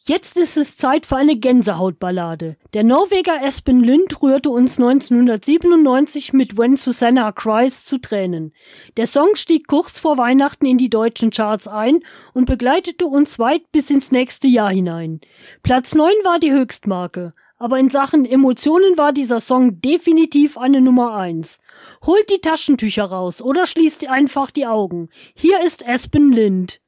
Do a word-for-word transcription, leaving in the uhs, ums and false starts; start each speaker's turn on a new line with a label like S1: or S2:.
S1: Jetzt ist es Zeit für eine Gänsehautballade. Der Norweger Espen Lind rührte uns neunzehnhundertsiebenundneunzig mit When Susanna Cries zu Tränen. Der Song stieg kurz vor Weihnachten in die deutschen Charts ein und begleitete uns weit bis ins nächste Jahr hinein. Platz neun war die Höchstmarke, aber in Sachen Emotionen war dieser Song definitiv eine Nummer eins. Holt die Taschentücher raus oder schließt einfach die Augen. Hier ist Espen Lind.